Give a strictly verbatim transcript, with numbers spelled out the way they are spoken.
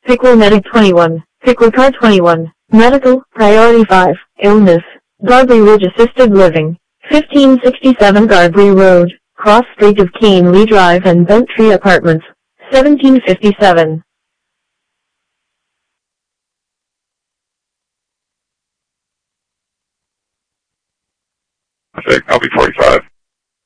Pickle Medic twenty-one, Pickle Car twenty-one, Medical, Priority five, Illness, Garbly Ridge Assisted Living, fifteen sixty-seven Garbly Road, Cross Street of Canley Drive and Bent Tree Apartments, seventeen fifty-seven. Okay, copy forty-five.